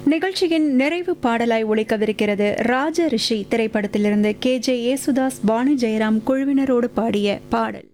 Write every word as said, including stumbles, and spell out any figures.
நிகழ்ச்சியின் நிறைவு பாடலாய் ஒலிக்கவிருக்கிறது ராஜ ரிஷி திரைப்படத்திலிருந்து கே ஜே யேசுதாஸ், வாணி ஜெயராம் குழுவினரோடு பாடிய பாடல்.